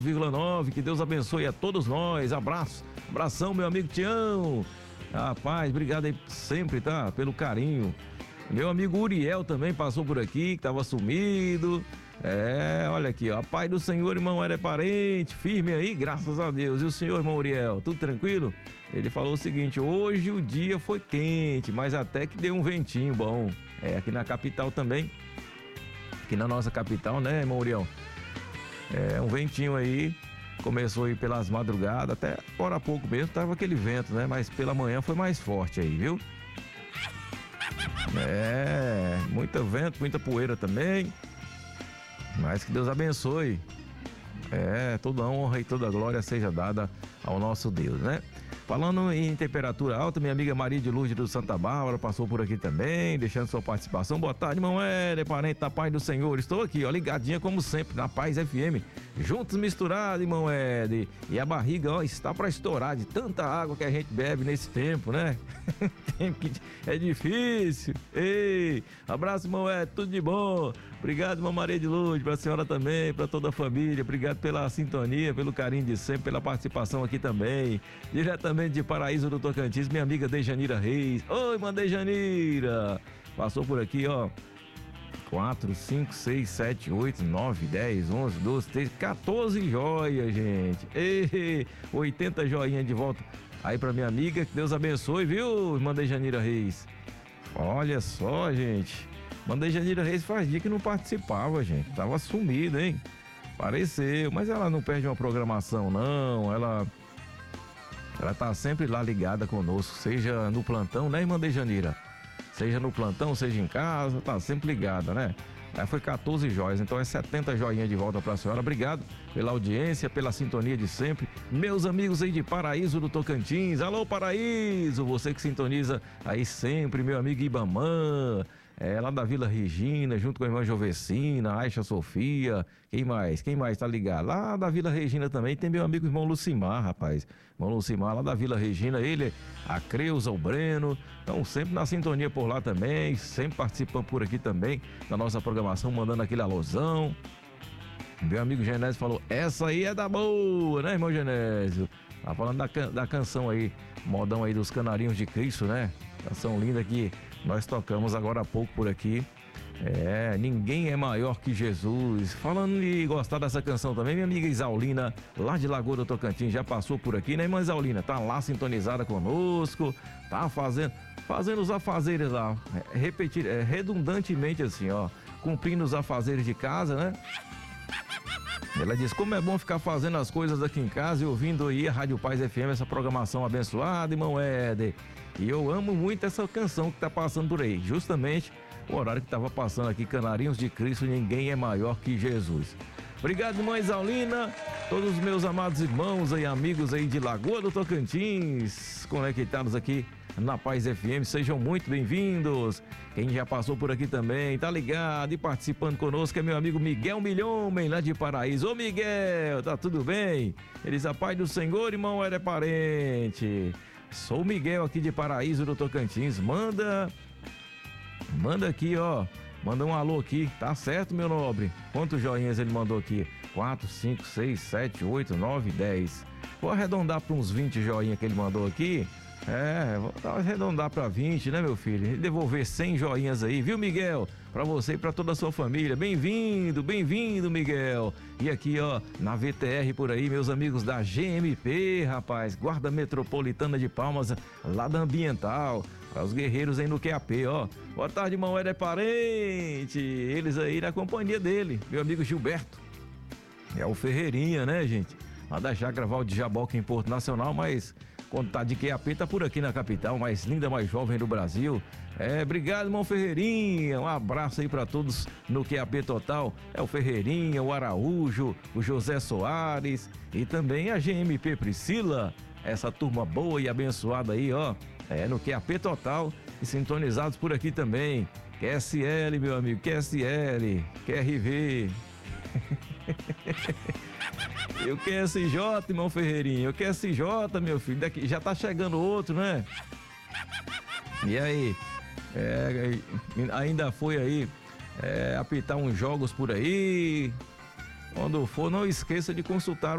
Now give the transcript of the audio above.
101,9. Que Deus abençoe a todos nós. Abração, meu amigo Tião. Rapaz, obrigado aí sempre, tá? Pelo carinho. Meu amigo Uriel também passou por aqui, que tava sumido. Olha aqui, ó. Pai do Senhor, irmão, era parente, firme aí, graças a Deus. E o senhor, irmão Uriel, tudo tranquilo? Ele falou o seguinte: hoje o dia foi quente, mas até que deu um ventinho bom. Aqui na capital também. Aqui na nossa capital, né, irmão Uriel? Um ventinho aí. Começou aí pelas madrugadas, até agora há pouco mesmo, tava aquele vento, né? Mas pela manhã foi mais forte aí, viu? Muito vento, muita poeira também. Mas que Deus abençoe. Toda honra e toda glória seja dada ao nosso Deus, né? Falando em temperatura alta, minha amiga Maria de Lourdes do Santa Bárbara passou por aqui também, deixando sua participação. Boa tarde, irmão Éder, parente da paz do Senhor. Estou aqui, ó, ligadinha como sempre, na Paz FM. Juntos misturados, irmão Éder. E a barriga, ó, está para estourar de tanta água que a gente bebe nesse tempo, né? É difícil. Ei, abraço, irmão Éder, tudo de bom. Obrigado, irmã Maria de Lourdes, para a senhora também, para toda a família. Obrigado pela sintonia, pelo carinho de sempre, pela participação aqui também. Diretamente de Paraíso do Tocantins, minha amiga Dejanira Reis. Oi, irmã Dejanira. Passou por aqui, ó. 4, 5, 6, 7, 8, 9, 10, 11, 12, 13, 14 joias, gente. Ei, 80 joinhas de volta aí pra minha amiga. Que Deus abençoe, viu, irmã Dejanira Reis? Olha só, gente. Irmã Dejanira Reis faz dia que não participava, gente. Tava sumida, hein? Apareceu, mas ela não perde uma programação, não. Ela tá sempre lá ligada conosco, seja no plantão, né, irmã Dejanira? Seja no plantão, seja em casa, tá sempre ligada, né? Aí foi 14 joias, então é 70 joinhas de volta pra senhora. Obrigado pela audiência, pela sintonia de sempre. Meus amigos aí de Paraíso do Tocantins, alô Paraíso, você que sintoniza aí sempre, meu amigo Ibamã, lá da Vila Regina, junto com a irmã Jovecina, Aixa Sofia, quem mais tá ligado? Lá da Vila Regina também tem meu amigo irmão Lucimar, rapaz. Irmão Lucimar, lá da Vila Regina, ele, a Creuza, o Breno, estão sempre na sintonia por lá também, sempre participando por aqui também da nossa programação, mandando aquele alôzão. Meu amigo Genésio falou, essa aí é da boa, né, irmão Genésio? Tá falando da canção aí, modão aí dos Canarinhos de Cristo, né? Canção linda que nós tocamos agora há pouco por aqui. Ninguém é maior que Jesus. Falando em gostar dessa canção também, minha amiga Isaulina, lá de Lagoa do Tocantins, já passou por aqui, né, irmã Isaulina? Tá lá sintonizada conosco, tá fazendo os afazeres lá, redundantemente assim, ó, cumprindo os afazeres de casa, né? Ela diz, como é bom ficar fazendo as coisas aqui em casa e ouvindo aí a Rádio Paz FM, essa programação abençoada, irmão Éder. E eu amo muito essa canção que tá passando por aí, justamente o horário que tava passando aqui, Canarinhos de Cristo, ninguém é maior que Jesus. Obrigado, irmã Isaulina, todos os meus amados irmãos e amigos aí de Lagoa do Tocantins, conectados aqui na Paz FM, sejam muito bem-vindos. Quem já passou por aqui também, tá ligado e participando conosco é meu amigo Miguel Milhomem, lá de Paraíso. Ô Miguel, tá tudo bem? Ele diz, a paz do Senhor, irmão, é parente. Sou o Miguel aqui de Paraíso do Tocantins, manda aqui, ó, manda um alô aqui, tá certo, meu nobre? Quantos joinhas ele mandou aqui? 4, 5, 6, 7, 8, 9, 10. Vou arredondar para uns 20 joinhas que ele mandou aqui. Vou arredondar para 20, né, meu filho? E devolver 100 joinhas aí, viu, Miguel? Para você e para toda a sua família. Bem-vindo, Miguel. E aqui, ó, na VTR por aí, meus amigos da GMP, rapaz, Guarda Metropolitana de Palmas, lá da Ambiental. Para os guerreiros aí no QAP, ó. Boa tarde, irmão Éder parente. Eles aí na companhia dele, meu amigo Gilberto. É o Ferreirinha, né, gente? Lá da Chácara Valde Jaboca em Porto Nacional, mas quando tá de QAP, tá por aqui na capital, mais linda, mais jovem do Brasil. Obrigado, irmão Ferreirinha. Um abraço aí pra todos no QAP Total. É o Ferreirinha, o Araújo, o José Soares e também a GMP Priscila. Essa turma boa e abençoada aí, ó. No QAP Total e sintonizados por aqui também. QSL, meu amigo, QSL, QRV. Eu QSJ, irmão Ferreirinha, eu QSJ, meu filho, daqui já tá chegando outro, né? E aí, ainda foi aí apitar uns jogos por aí, Quando for, não esqueça de consultar